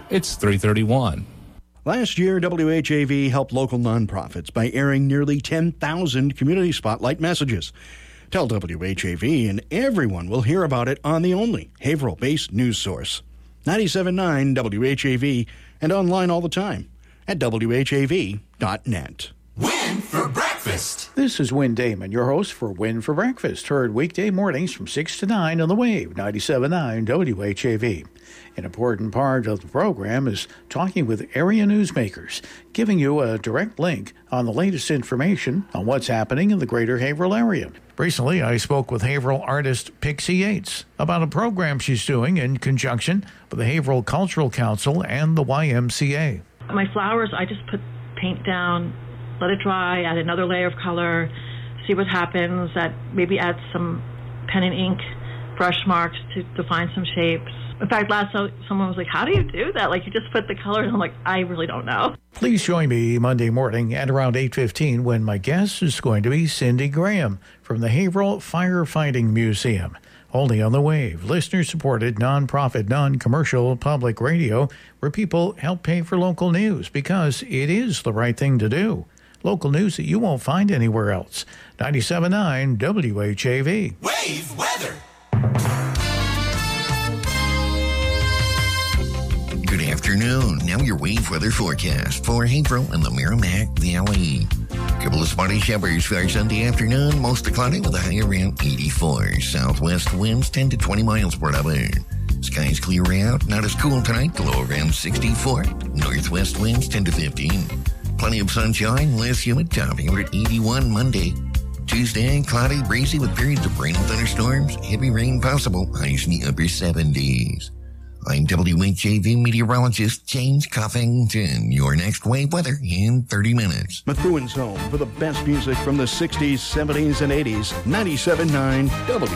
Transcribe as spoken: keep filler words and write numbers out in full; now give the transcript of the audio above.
it's three thirty-one. Last year, W H A V helped local nonprofits by airing nearly ten thousand community spotlight messages. Tell W H A V and everyone will hear about it on the only Haverhill-based news source. ninety-seven point nine W H A V and online all the time at W H A V dot net. Win for breakfast. This is Win Damon, your host for Win for Breakfast, heard weekday mornings from six to nine on the Wave, ninety-seven point nine W H A V. An important part of the program is talking with area newsmakers, giving you a direct link on the latest information on what's happening in the greater Haverhill area. Recently, I spoke with Haverhill artist Pixie Yates about a program she's doing in conjunction with the Haverhill Cultural Council and the Y M C A. My flowers, I just put paint down, let it dry, add another layer of color, see what happens, add, maybe add some pen and ink brush marks to define some shapes. In fact, last so someone was like, how do you do that? Like, you just put the colors, and I'm like, I really don't know. Please join me Monday morning at around eight fifteen when my guest is going to be Cindy Graham from the Haverhill Firefighting Museum. Only on the Wave, listener-supported, nonprofit, non-commercial public radio where people help pay for local news because it is the right thing to do. Local news that you won't find anywhere else. ninety-seven point nine W H A V. Wave weather. Good afternoon. Now your wave weather forecast for Haverhill and the Merrimack Valley. Couple of spotty showers for our Sunday afternoon, mostly cloudy with a high around eighty-four. Southwest winds ten to twenty miles per hour. Skies clear out, not as cool tonight, the low around sixty-four. Northwest winds ten to fifteen. Plenty of sunshine, less humid, topping over at eighty-one Monday. Tuesday, cloudy, breezy with periods of rain and thunderstorms. Heavy rain possible, highs in the upper seventies. I'm W H A V meteorologist James Coffington. Your next wave weather in thirty minutes. Methuen Zone for the best music from the sixties, seventies, and eighties. ninety-seven point nine W